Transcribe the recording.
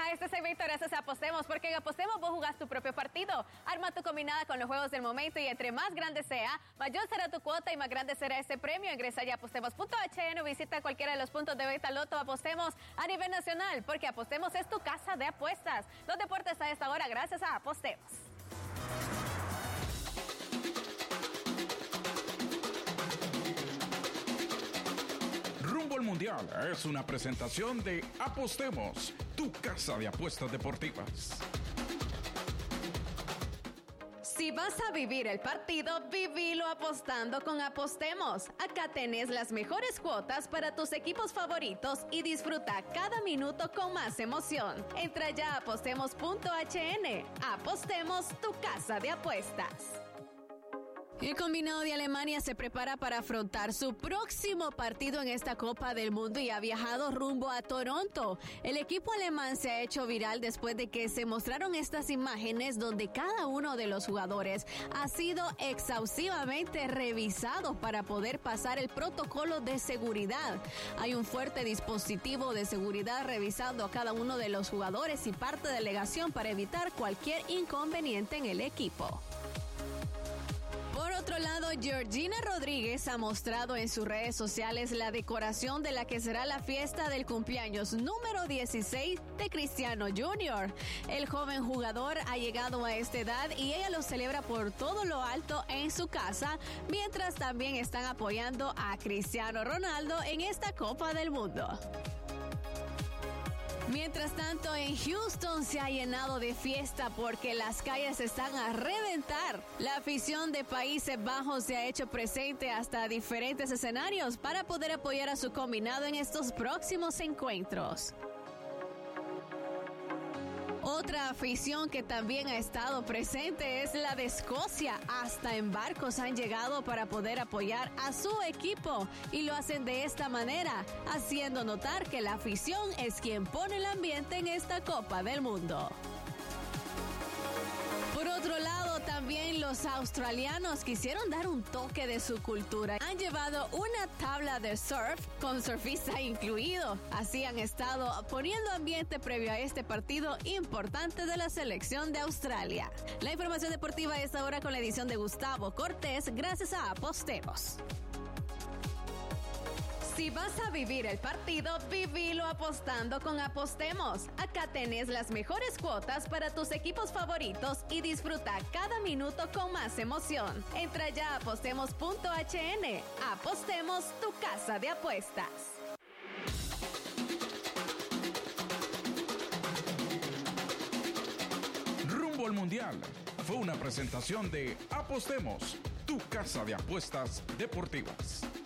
Hola, este es Víctor, gracias a Apostemos, porque en Apostemos vos jugás tu propio partido. Arma tu combinada con los juegos del momento y entre más grande sea, mayor será tu cuota y más grande será este premio. Ingresa ya a apostemos.hn o visita cualquiera de los puntos de venta Loto Apostemos a nivel nacional, porque Apostemos es tu casa de apuestas. Los deportes a esta hora gracias a Apostemos. Rumbo al Mundial es una presentación de Apostemos, tu casa de apuestas deportivas. Si vas a vivir el partido, vivilo apostando con Apostemos. Acá tenés las mejores cuotas para tus equipos favoritos y disfruta cada minuto con más emoción. Entra ya a apostemos.hn. Apostemos, tu casa de apuestas. El combinado de Alemania se prepara para afrontar su próximo partido en esta Copa del Mundo y ha viajado rumbo a Toronto. El equipo alemán se ha hecho viral después de que se mostraron estas imágenes donde cada uno de los jugadores ha sido exhaustivamente revisado para poder pasar el protocolo de seguridad. Hay un fuerte dispositivo de seguridad revisando a cada uno de los jugadores y parte de delegación para evitar cualquier inconveniente en el equipo. Por otro lado, Georgina Rodríguez ha mostrado en sus redes sociales la decoración de la que será la fiesta del cumpleaños número 16 de Cristiano Jr. El joven jugador ha llegado a esta edad y ella lo celebra por todo lo alto en su casa, mientras también están apoyando a Cristiano Ronaldo en esta Copa del Mundo. Mientras tanto, en Houston se ha llenado de fiesta porque las calles están a reventar. La afición de Países Bajos se ha hecho presente hasta diferentes escenarios para poder apoyar a su combinado en estos próximos encuentros. Otra afición que también ha estado presente es la de Escocia. Hasta en barcos han llegado para poder apoyar a su equipo y lo hacen de esta manera, haciendo notar que la afición es quien pone el ambiente en esta Copa del Mundo. Por otro lado, también los australianos quisieron dar un toque de su cultura. Han llevado una tabla de surf con surfista incluido. Así han estado poniendo ambiente previo a este partido importante de la selección de Australia. La información deportiva a esta hora con la edición de Gustavo Cortés, gracias a Apostemos. Si vas a vivir el partido, vivilo apostando con Apostemos. Acá tenés las mejores cuotas para tus equipos favoritos y disfruta cada minuto con más emoción. Entra ya a apostemos.hn. Apostemos, tu casa de apuestas. Rumbo al Mundial fue una presentación de Apostemos, tu casa de apuestas deportivas.